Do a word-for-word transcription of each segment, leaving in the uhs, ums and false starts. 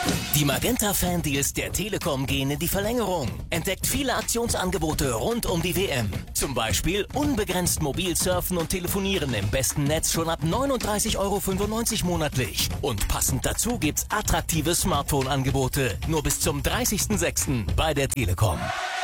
Die Magenta-Fan-Deals der Telekom gehen in die Verlängerung. Entdeckt viele Aktionsangebote rund um die W M. Zum Beispiel unbegrenzt mobil surfen und telefonieren im besten Netz schon ab neununddreißig Euro fünfundneunzig monatlich. Und passend dazu gibt's attraktive Smartphone-Angebote. Nur bis zum dreißigsten sechsten bei der Telekom.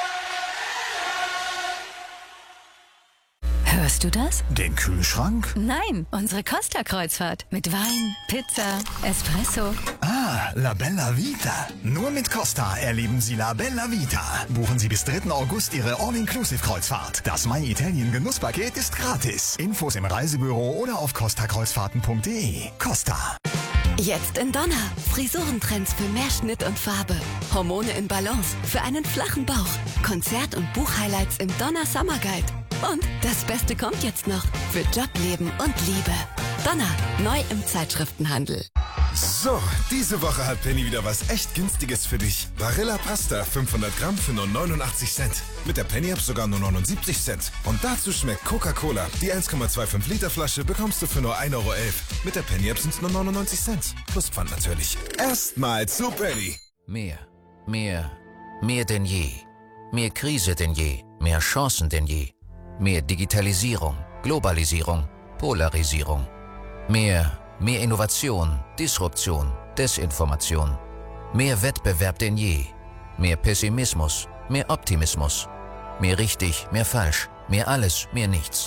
Hörst du das? Den Kühlschrank? Nein, unsere Costa-Kreuzfahrt. Mit Wein, Pizza, Espresso. Ah, La Bella Vita. Nur mit Costa erleben Sie La Bella Vita. Buchen Sie bis dritten August Ihre All-Inclusive-Kreuzfahrt. Das My Italien Genusspaket ist gratis. Infos im Reisebüro oder auf costa kreuzfahrten punkt de. Costa. Jetzt in Donner. Frisurentrends für mehr Schnitt und Farbe. Hormone in Balance für einen flachen Bauch. Konzert- und Buchhighlights im Donner Summer Guide. Und das Beste kommt jetzt noch für Job, Leben und Liebe. Donner, neu im Zeitschriftenhandel. So, diese Woche hat Penny wieder was echt Günstiges für dich. Barilla Pasta, fünfhundert Gramm für nur neunundachtzig Cent. Mit der Penny-App sogar nur neunundsiebzig Cent. Und dazu schmeckt Coca-Cola. Die eins Komma fünfundzwanzig Liter Flasche bekommst du für nur ein Euro elf. Mit der Penny-App sind es nur neunundneunzig Cent. Plus Pfand natürlich. Erstmal zu Penny. Mehr, mehr, mehr denn je. Mehr Krise denn je. Mehr Chancen denn je. Mehr Digitalisierung, Globalisierung, Polarisierung. Mehr, mehr Innovation, Disruption, Desinformation. Mehr Wettbewerb denn je. Mehr Pessimismus, mehr Optimismus. Mehr richtig, mehr falsch, mehr alles, mehr nichts.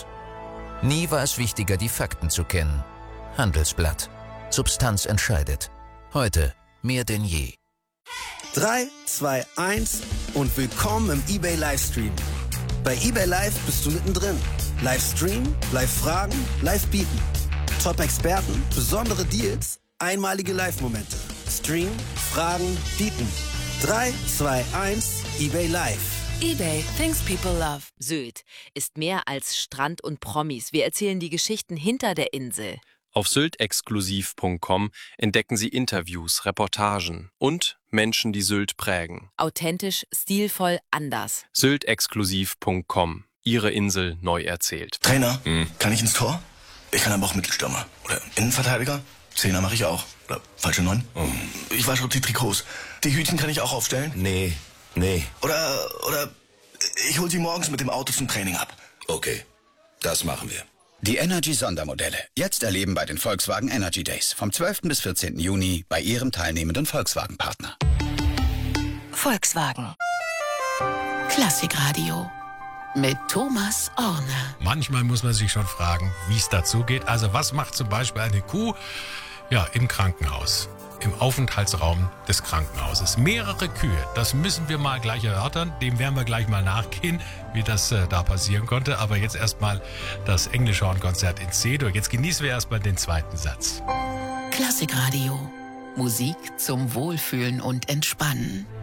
Nie war es wichtiger, die Fakten zu kennen. Handelsblatt. Substanz entscheidet. Heute mehr denn je. drei, zwei, eins und willkommen im eBay Livestream. Bei eBay Live bist du mittendrin. Livestream, Live-Fragen, Live-Bieten. Top-Experten, besondere Deals, einmalige Live-Momente. Stream, Fragen, Bieten. drei, zwei, eins, eBay Live. eBay, things people love. Sylt ist mehr als Strand und Promis. Wir erzählen die Geschichten hinter der Insel. Auf sylt exklusiv punkt com entdecken Sie Interviews, Reportagen und Menschen, die Sylt prägen. Authentisch, stilvoll, anders. sylt exklusiv punkt com. Ihre Insel neu erzählt. Trainer, hm. kann ich ins Tor? Ich kann aber auch Mittelstürmer. Oder Innenverteidiger? Zehner mache ich auch. Oder falsche Neun? Oh. Ich wasche auch die Trikots. Die Hütchen kann ich auch aufstellen? Nee, nee. Oder, oder ich hol sie morgens mit dem Auto zum Training ab. Okay, das machen wir. Die Energy-Sondermodelle. Jetzt erleben bei den Volkswagen Energy Days. Vom zwölften bis vierzehnten Juni bei Ihrem teilnehmenden Volkswagen-Partner. Volkswagen. Klassikradio. Mit Thomas Orne. Manchmal muss man sich schon fragen, wie es dazu geht. Also was macht zum Beispiel eine Kuh ja, im Krankenhaus? Im Aufenthaltsraum des Krankenhauses. Mehrere Kühe, das müssen wir mal gleich erörtern. Dem werden wir gleich mal nachgehen, wie das äh, da passieren konnte. Aber jetzt erstmal das Englischhornkonzert in C-Dur. Jetzt genießen wir erstmal den zweiten Satz. Klassikradio. Musik zum Wohlfühlen und Entspannen.